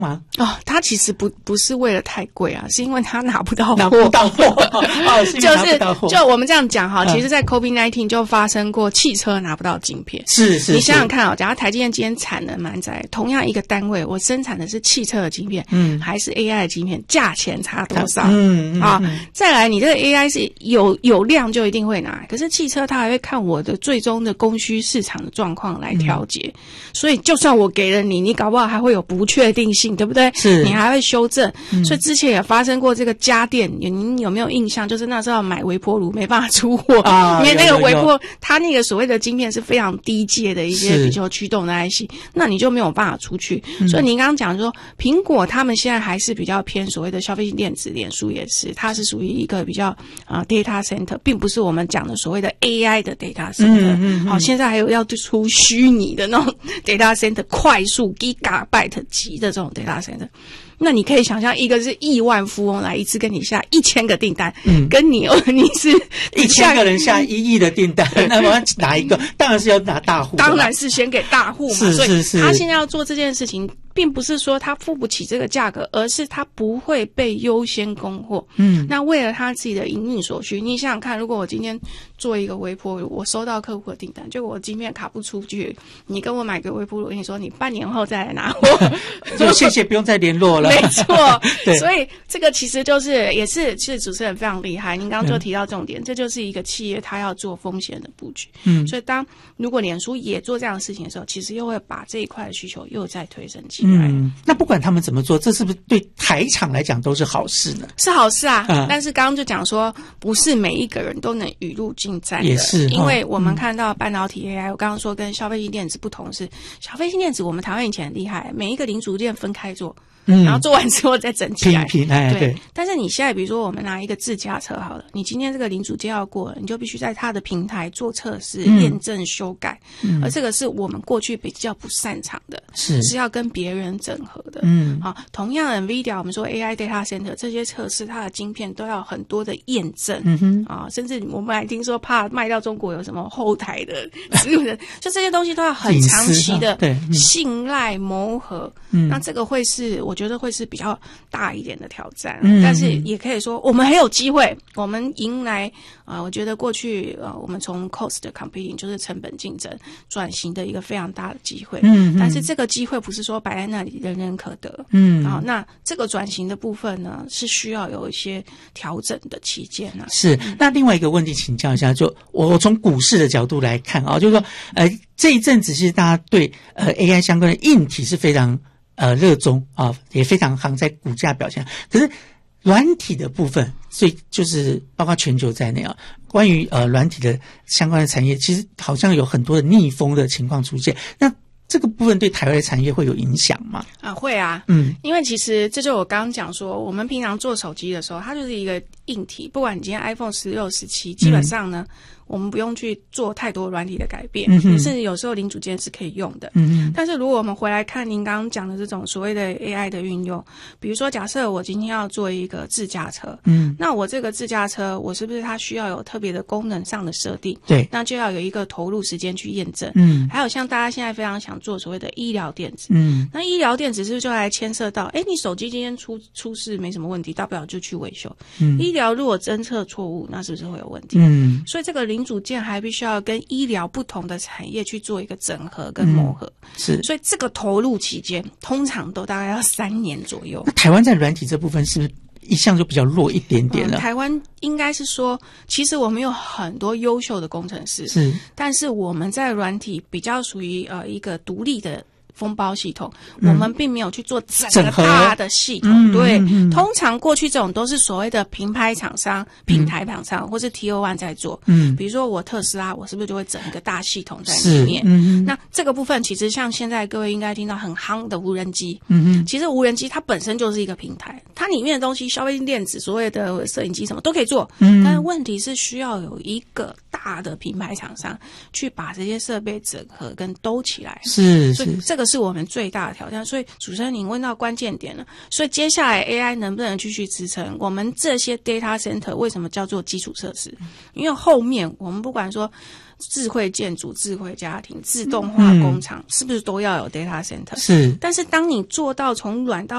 吗？ 它其实不是为了太贵啊，是因为它拿不到货。 拿不到货是因为拿不到货。 就我们这样讲哈，其实在 COVID-19 就发生过汽车拿不到晶片。 是你想想看假如台积电今天产能满载，同样一个单位，我生产的是汽车的晶片，还是 AI 的晶片，价钱差多少？再来，你这个 AI 是有量就一定会拿，可是汽车它还会看我的最终的供需市场的状况来调节，所以就算我给了你搞不好还会有不确定性，对不对？ 是， 你还会修正。所以之前也发生过这个家电，您有没有印象？就是那时候买微波炉没办法出货因为那个微波它那个所谓的晶片是非常低阶的一些比较驱动的 IC， 那你就没有办法出去。所以您刚刚讲说苹果他们现在还是比较偏所谓的消费性电子，脸书也是，它是属于一个比较data center， 并不是我们讲的所谓的 AI 的 data center。现在还有要出虚拟的那种 data center， 快速 gigabyte 级的这种 data center。那你可以想象，一个是亿万富翁来一次跟你下1000个订单，跟你是 1000个人下1亿的订单，那么哪一个？当然是要拿大户， 当然是先给大户嘛。 是， 所以他现在要做这件事情，并不是说他付不起这个价格，而是他不会被优先供货。那为了他自己的营运所需，你想想看，如果我今天做一个微波炉，我收到客户的订单，就我晶片卡不出去，你跟我买个微波炉，你说你半年后再来拿货， 就谢谢，不用再联络了。 没错，所以这个其实也是主持人非常厉害。您刚刚就提到重点，这就是一个企业它要做风险的布局。所以如果脸书也做这样的事情的时候，其实又会把这一块的需求又再推升起来。 那不管他们怎么做，这是不是对台厂来讲都是好事呢？ 是好事啊。但是刚刚就讲说，不是每一个人都能雨露均沾的， 也是， 因为我们看到半导体 AI，我刚刚说跟消费性电子不同是，消费性电子我们台湾以前很厉害，每一个零组件分开做。然后做完之后再整起来， 对。 但是你现在比如说我们拿一个自驾车好了，你今天这个零组件要过了，你就必须在它的平台做测试、验证、修改，而这个是我们过去比较不擅长的，是要跟别人整合的。同样的 NVIDIA， 我们说 AI Data Center 这些测试，它的晶片都要很多的验证，甚至我们还听说怕卖到中国有什么后台的植入的，就这些东西都要很长期的信赖磨合。那这个我觉得会是比较大一点的挑战，但是也可以说我们很有机会，我们迎来我觉得过去我们从 cost competing 就是成本竞争转型的一个非常大的机会，但是这个机会不是说摆在那里人人可得，那这个转型的部分呢是需要有一些调整的期间啊。 是，那另外一个问题请教一下，就我从股市的角度来看就是说这一阵子其实大家对AI 相关的硬体是非常热衷也非常行在股价表现，可是软体的部分，所以就是包括全球在内关于软体的相关的产业，其实好像有很多的逆风的情况出现。那这个部分对台湾的产业会有影响吗？ 会啊，因为其实这就我刚刚讲说，我们平常做手机的时候，它就是一个硬体，不管你今天 iPhone 16、17，基本上呢，我们不用去做太多软体的改变，甚至有时候零组件是可以用的。但是如果我们回来看您刚刚讲的这种所谓的 AI 的运用，比如说假设我今天要做一个自驾车，那我这个自驾车，我是不是它需要有特别的功能上的设定？对，那就要有一个投入时间去验证。还有像大家现在非常想做所谓的医疗电子，那医疗电子是不是就来牵涉到，你手机今天出事没什么问题，大不了就去维修。医疗如果侦测错误，那是不是会有问题？所以这个零组件还必须要跟医疗不同的产业去做一个整合跟磨合。是，所以这个投入期间通常都大概要3年左右。 那台湾在软体这部分是不是一向就比较弱一点点了？ 台湾应该是说，其实我们有很多优秀的工程师，但是我们在软体比较属于一个独立的封包系统，我们并没有去做整个大的系统。对，通常过去这种都是所谓的平台厂商、平台厂商或是 TO1 在做。比如说我特斯拉，我是不是就会整一个大系统在里面？那这个部分其实像现在各位应该听到很夯的无人机，其实无人机它本身就是一个平台，它里面的东西消费性电子、所谓的摄影机什么都可以做，但是问题是需要有一个大大的品牌厂商去把这些设备整合跟兜起来。 是， 所以这个是我们最大的挑战。所以主持人您问到关键点了，所以接下来 AI 能不能继续支撑我们这些 data center？ 为什么叫做基础设施？因为后面我们不管说智慧建筑、智慧家庭、自动化工厂，是不是都要有 data center？ 是。 但是当你做到从软到